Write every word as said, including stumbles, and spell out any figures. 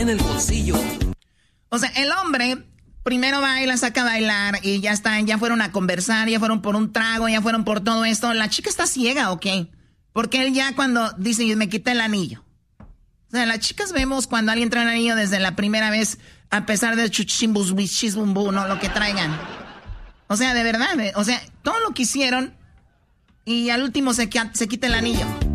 en el bolsillo. O sea, el hombre primero va y la saca a bailar y ya están, ya fueron a conversar, ya fueron por un trago, ya fueron por todo esto. ¿La chica está ciega o qué? Porque él ya cuando dice, me quité el anillo. O sea, las chicas vemos cuando alguien trae un anillo desde la primera vez, a pesar de chuchimbus, bichizbumbu, no, lo que traigan. O sea, de verdad, o sea, todo lo que hicieron y al último se, se quita el anillo.